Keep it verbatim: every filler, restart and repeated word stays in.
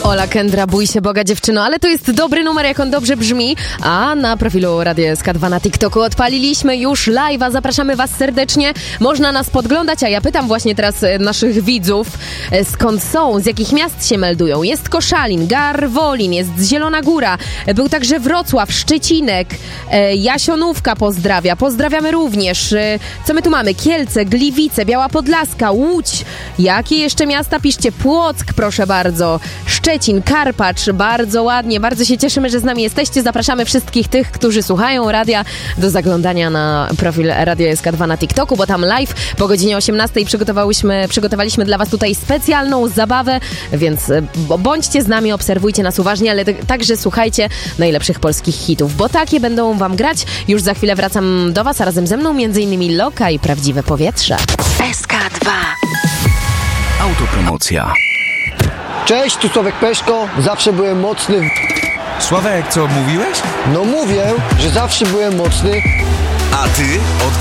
Ola Kendra, bój się Boga, dziewczyno, ale to jest dobry numer, jak on dobrze brzmi. A na profilu Radia S K dwa na TikToku odpaliliśmy już live'a, zapraszamy was serdecznie. Można nas podglądać, a ja pytam właśnie teraz naszych widzów, skąd są, z jakich miast się meldują. Jest Koszalin, Garwolin, jest Zielona Góra, był także Wrocław, Szczecinek, Jasionówka pozdrawia, pozdrawiamy również. Co my tu mamy? Kielce, Gliwice, Biała Podlaska, Łódź. Jakie jeszcze miasta? Piszcie. Płock, proszę bardzo. Szczecin, Karpacz, bardzo ładnie, bardzo się cieszymy, że z nami jesteście. Zapraszamy wszystkich tych, którzy słuchają radia, do zaglądania na profil Radia S K dwa na TikToku, bo tam live po godzinie osiemnastej przygotowałyśmy, przygotowaliśmy dla was tutaj specjalną zabawę, więc bądźcie z nami, obserwujcie nas uważnie, ale t- także słuchajcie najlepszych polskich hitów, bo takie będą wam grać. Już za chwilę wracam do was, a razem ze mną między innymi Loka i Prawdziwe Powietrze. S K dwa. Autopromocja. Cześć, tu Sławek Peszko. Zawsze byłem mocny. w- Sławek, co mówiłeś? No mówię, że zawsze byłem mocny. A ty od